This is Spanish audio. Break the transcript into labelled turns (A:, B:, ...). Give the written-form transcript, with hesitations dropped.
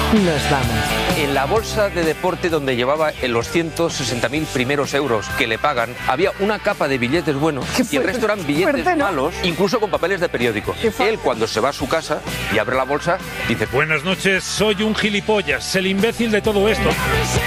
A: nos vamos.
B: En la bolsa de deporte donde llevaba en los 160.000 primeros euros que le pagan, había una capa de billetes buenos y el resto eran billetes malos, incluso con papeles de periódico. Él, cuando se va a su casa y abre la bolsa, dice:
C: buenas noches, soy un gilipollas, el imbécil de todo esto.